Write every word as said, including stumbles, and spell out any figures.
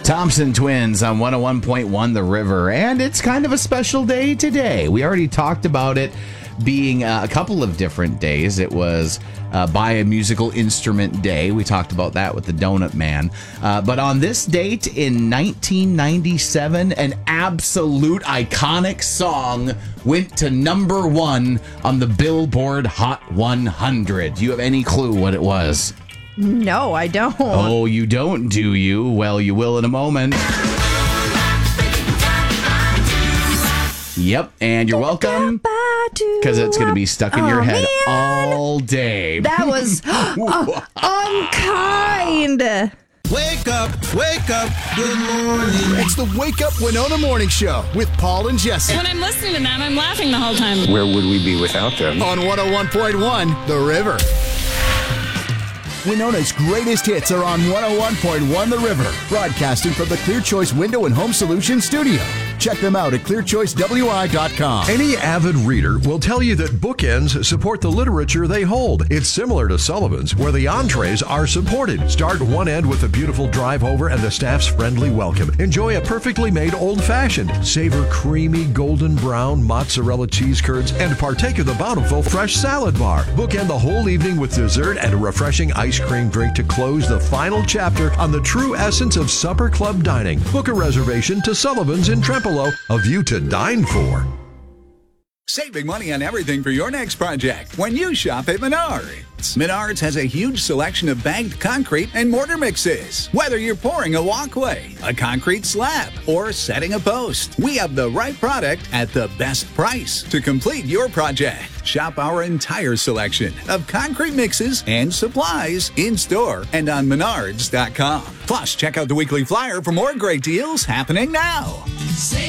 Thompson Twins on one oh one point one The River, and it's kind of a special day today. We already talked about it being uh, a couple of different days. It was uh, Buy a Musical Instrument Day. We talked about that with the Donut Man. Uh, but on this date in nineteen ninety-seven, an absolute iconic song went to number one on the Billboard Hot one hundred. Do you have any clue what it was? No, I don't. Oh, you don't, do you? Well, you will in a moment. Yep, and you're welcome, because it's going to be stuck in your Oh, head man. all day. That was uh, unkind. Wake up, wake up, good morning. It's the Wake Up Winona Morning Show with Paul and Jesse When I'm listening to them, I'm laughing the whole time. Where would we be without them? on one oh one point one The River. Winona's greatest hits are on one oh one point one The River, broadcasting from the Clear Choice Window and Home Solutions studio. Check them out at clear choice w i dot com. Any avid reader will tell you that bookends support the literature they hold. It's similar to Sullivan's, where the entrees are supported. Start one end with a beautiful drive over and the staff's friendly welcome. Enjoy a perfectly made old-fashioned. Savor creamy golden brown mozzarella cheese curds and partake of the bountiful fresh salad bar. Bookend the whole evening with dessert and a refreshing ice cream drink to close the final chapter on the true essence of supper club dining. Book a reservation to Sullivan's in Trempealeau. A view to dine for. Saving money on everything for your next project when you shop at Menards. Menards has a huge selection of bagged concrete and mortar mixes. Whether you're pouring a walkway, a concrete slab, or setting a post, we have the right product at the best price to complete your project. Shop our entire selection of concrete mixes and supplies in store and on menards dot com. Plus, check out the weekly flyer for more great deals happening now.